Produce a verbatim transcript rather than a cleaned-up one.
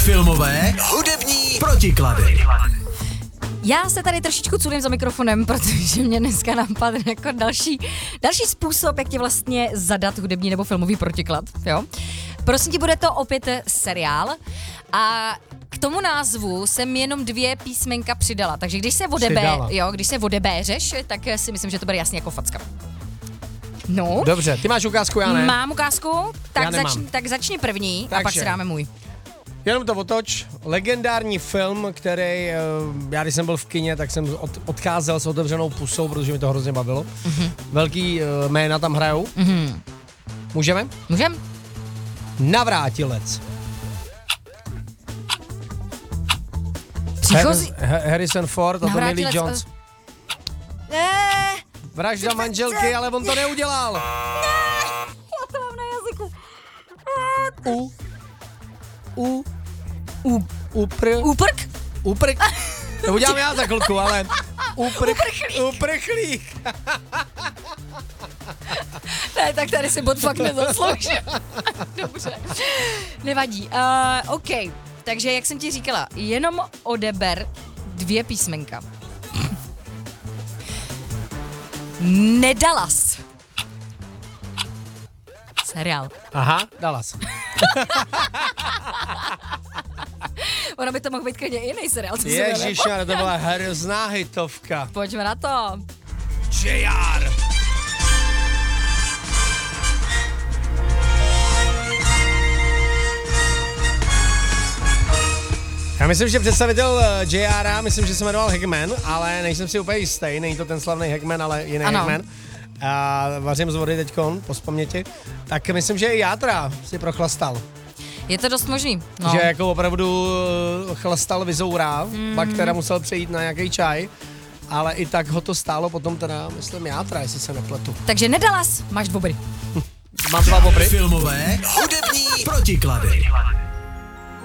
Filmové, hudební protiklady. Já se tady trošičku culím za mikrofonem, protože mě dneska napadne jako další, další způsob, jak tě vlastně zadat hudební nebo filmový protiklad, jo. Prosím tě, bude to opět seriál a k tomu názvu jsem jenom dvě písmenka přidala, takže když se odebe, jo, když se odebéřeš, tak si myslím, že to bude jasně jako facka. No. Dobře, ty máš ukázku, já ne. Mám ukázku, tak, zač, tak začni první. Takže. A pak si dáme můj. Jenom to otoč. Legendární film, který, já když jsem byl v kině, tak jsem od, odcházel s otevřenou pusou, protože mi to hrozně bavilo. Mm-hmm. Velký uh, jména tam hrajou. Mm-hmm. Můžeme? Můžeme. Navrátilec. Příchozí... Har- Harrison Ford a Tommy Lee Jones. Ne. Vražda manželky, ale on to neudělal. Ne. Já to mám na jazyku. U. U. U. Upr. Úprk? Úprk. To udělám já za chvilku, ale... Uprch, uprchlík. Ne, tak tady si bod fakt nezasloužil. Dobře. Nevadí. Uh, OK. Takže, jak jsem ti říkala, jenom odeber dvě písmenka. Nedalas. Seriál. Aha, Dallas. Ono by to mohl být klidně jiný seriál. Ježišmarja, to byla hrozná hitovka. Pojďme na to. J R. Já myslím, že představitel J R, myslím, že se jmenoval Hackman, ale nejsem si úplně jistý, není to ten slavný Hackman, ale jiný ano. Hackman. A vařím z vody teďkon, po vzpomněti. Tak myslím, že i játra si prochlastal. Je to dost možný. No. Že jako opravdu chlastal vizoura, mm. pak teda musel přejít na nějaký čaj, ale i tak ho to stálo potom teda, myslím, játra, jestli se nepletu. Takže Nedalas, máš dvobry. Mám dva bobry. Filmové, hudební protiklady.